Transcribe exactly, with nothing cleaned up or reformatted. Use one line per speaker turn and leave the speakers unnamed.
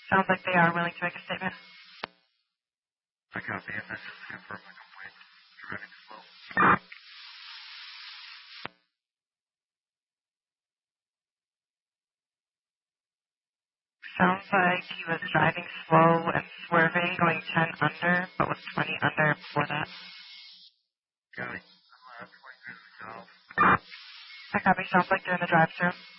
Sounds like they are willing to make a statement.
I copy, and that's just to confirm the complaint. Driving slow.
Sounds like he was driving slow and swerving, going ten under, but was twenty under before that.
Got it. I'm uh, twenty minutes south.
I copy. Sounds like they're in the drive-thru.